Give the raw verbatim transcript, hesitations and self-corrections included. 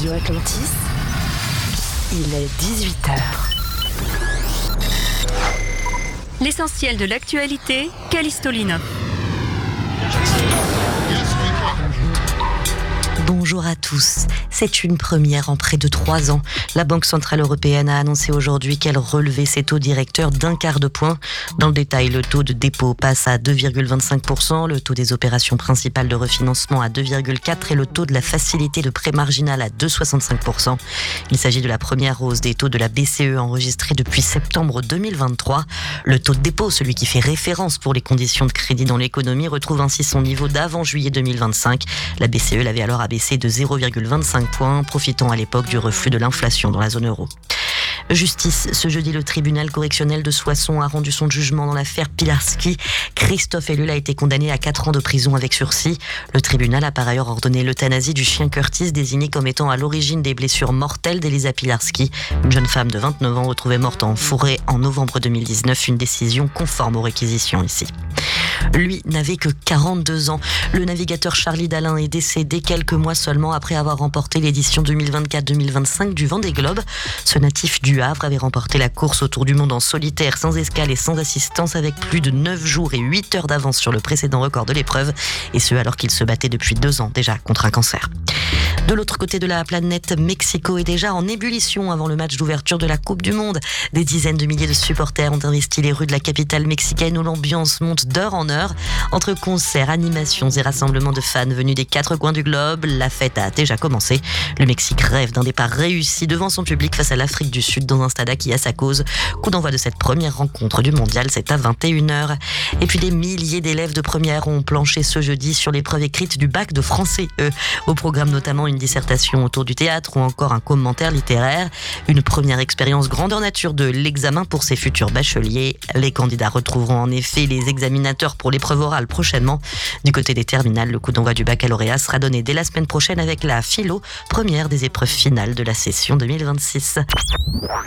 Radio Atlantis, il est dix-huit heures. L'essentiel de l'actualité, Callisto Lino. Bonjour à tous. C'est une première en près de trois ans. La Banque Centrale Européenne a annoncé aujourd'hui qu'elle relevait ses taux directeurs d'un quart de point. Dans le détail, le taux de dépôt passe à deux virgule vingt-cinq pour cent, le taux des opérations principales de refinancement à deux virgule quatre pour cent et le taux de la facilité de prêt marginal à deux virgule soixante-cinq pour cent. Il s'agit de la première hausse des taux de la B C E enregistrée depuis septembre deux mille vingt-trois. Le taux de dépôt, celui qui fait référence pour les conditions de crédit dans l'économie, retrouve ainsi son niveau d'avant juillet deux mille vingt-cinq. La B C E l'avait alors abaissé de zéro virgule vingt-cinq points, profitant à l'époque du reflux de l'inflation dans la zone euro. Justice. Ce jeudi, le tribunal correctionnel de Soissons a rendu son jugement dans l'affaire Pilarski. Christophe Ellul a été condamné à quatre ans de prison avec sursis. Le tribunal a par ailleurs ordonné l'euthanasie du chien Curtis, désigné comme étant à l'origine des blessures mortelles d'Elisa Pilarski, une jeune femme de vingt-neuf ans retrouvée morte en forêt en novembre deux mille dix-neuf, une décision conforme aux réquisitions ici. Lui n'avait que quarante-deux ans. Le navigateur Charlie Dalin est décédé quelques mois seulement après avoir remporté l'édition deux mille vingt-quatre deux mille vingt-cinq du Vendée Globe. Ce natif du Havre avait remporté la course autour du monde en solitaire, sans escale et sans assistance, avec plus de neuf jours et huit heures d'avance sur le précédent record de l'épreuve, et ce alors qu'il se battait depuis deux ans déjà contre un cancer. De l'autre côté de la planète, Mexico est déjà en ébullition avant le match d'ouverture de la Coupe du Monde. Des dizaines de milliers de supporters ont investi les rues de la capitale mexicaine où l'ambiance monte d'heure en heure. Entre concerts, animations et rassemblements de fans venus des quatre coins du globe, la fête a déjà commencé. Le Mexique rêve d'un départ réussi devant son public face à l'Afrique du Sud dans un stade qui a sa cause. Coup d'envoi de cette première rencontre du mondial, c'est à vingt et une heures. Et puis des milliers d'élèves de première ont planché ce jeudi sur l'épreuve écrite du bac de français. Eux, au programme notamment une dissertation autour du théâtre ou encore un commentaire littéraire. Une première expérience grandeur nature de l'examen pour ces futurs bacheliers. Les candidats retrouveront en effet les examinateurs pour l'épreuve orale prochainement. Du côté des terminales, le coup d'envoi du baccalauréat sera donné dès la semaine prochaine avec la philo, première des épreuves finales de la session deux mille vingt-six.